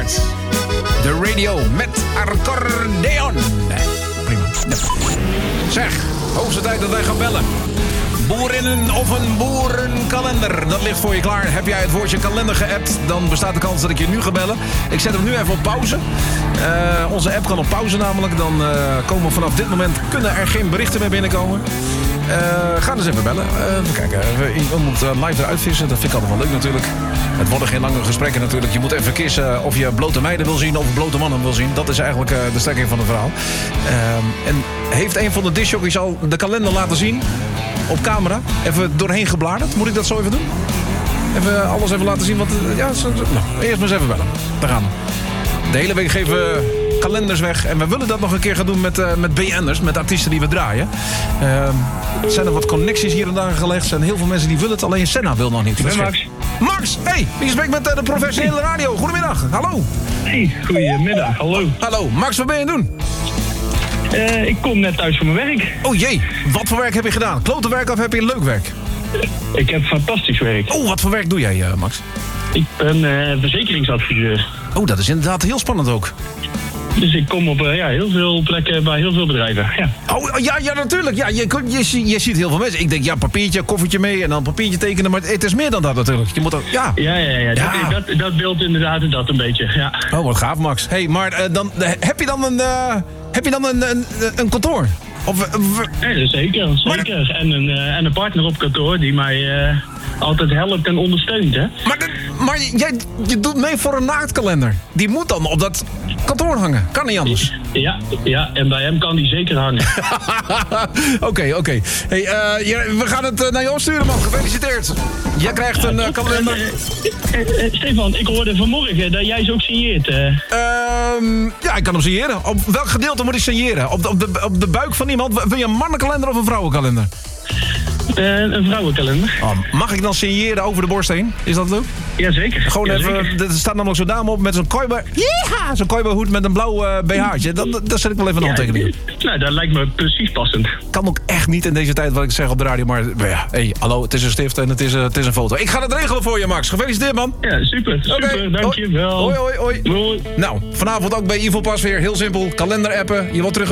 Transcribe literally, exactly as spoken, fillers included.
Start. De radio met accordeon. Prima. Ja. Zeg, hoogste tijd dat wij gaan bellen. Boerinnen of een boerenkalender. Dat ligt voor je klaar. Heb jij het woordje kalender geappt, dan bestaat de kans dat ik je nu ga bellen. Ik zet hem nu even op pauze. Uh, onze app kan op pauze namelijk. Dan uh, komen vanaf dit moment kunnen er geen berichten meer binnenkomen. Uh, ga dus even bellen. Uh, even kijken. Iemand moet uh, live eruit vissen. Dat vind ik altijd wel leuk natuurlijk. Het worden geen lange gesprekken natuurlijk. Je moet even kiezen of je blote meiden wil zien of blote mannen wil zien. Dat is eigenlijk uh, de strekking van het verhaal. Uh, en heeft een van de discjockeys al de kalender laten zien? Op camera? Even doorheen gebladerd? Moet ik dat zo even doen? Even alles even laten zien? Wat, ja, zo, zo. Nou, eerst maar eens even bellen. Daar gaan we. De hele week geven we kalenders weg. En we willen dat nog een keer gaan doen met, uh, met B N'ers. Met artiesten die we draaien. Uh, er zijn er wat connecties hier en daar gelegd. Er zijn heel veel mensen die willen het. Alleen Senna wil nog niet. Ik ben Max. Max! Hey! Je spreekt met uh, de professionele radio. Goedemiddag. Hallo. Hey, goedemiddag. Hallo. Hallo. Max, wat ben je aan het doen? Uh, ik kom net thuis van mijn werk. Oh jee. Wat voor werk heb je gedaan? Klote werk of heb je leuk werk? Ik heb fantastisch werk. Oh, wat voor werk doe jij, uh, Max? Ik ben uh, verzekeringsadviseur. Oh, dat is inderdaad heel spannend ook. Dus ik kom op uh, ja, heel veel plekken bij heel veel bedrijven. Ja. Oh, ja, ja, natuurlijk. Ja, je, je, je ziet heel veel mensen. Ik denk, ja, papiertje, koffertje mee en dan papiertje tekenen. Maar het is meer dan dat natuurlijk. Je moet ook, ja. Ja, ja, ja. ja. Dat, dat, dat beeld inderdaad dat een beetje, ja. Oh, wat gaaf, Max. Hey, maar uh, dan, uh, heb je dan een, uh, heb je dan een, een, een kantoor? Of, uh, ja, zeker, zeker. Maar, en, een, uh, en een partner op kantoor die mij uh, altijd helpt en ondersteunt, hè. Maar, de, maar jij je doet mee voor een naaktkalender. Die moet dan op dat kantoor hangen. Kan niet anders. Ja, ja, en bij hem kan die zeker hangen. Oké, oké. Okay. Hey, uh, ja, we gaan het uh, naar jou sturen, man. Gefeliciteerd. Jij krijgt een uh, kalender. Uh, uh, uh, Stefan, ik hoorde vanmorgen dat jij ze ook signeert. Uh. Um, ja, ik kan hem signeren. Op welk gedeelte moet ik signeren? Op de, op de, op de buik van iemand? Wil je een mannenkalender of een vrouwenkalender? Uh, een vrouwenkalender. Oh, mag ik dan signeren over de borst heen? Is dat leuk? Jazeker. Gewoon ja, even, zeker. er staat namelijk zo'n dame op met zo'n kooiber. Ja, zo'n kooiberhoed met een blauw uh, B H'tje. Dat, dat zet ik wel even een handtekening in. Ja, nou, dat lijkt me precies passend. Kan ook echt niet in deze tijd wat ik zeg op de radio. Maar ja, hey, hallo, het is een stift en het is, uh, het is een foto. Ik ga het regelen voor je, Max. Gefeliciteerd, man. Ja, super. Super, okay. Dankjewel. Hoi, hoi, hoi. Hoi. Nou, vanavond ook bij Evil Pas weer. Heel simpel. Kalender appen. Je wordt terug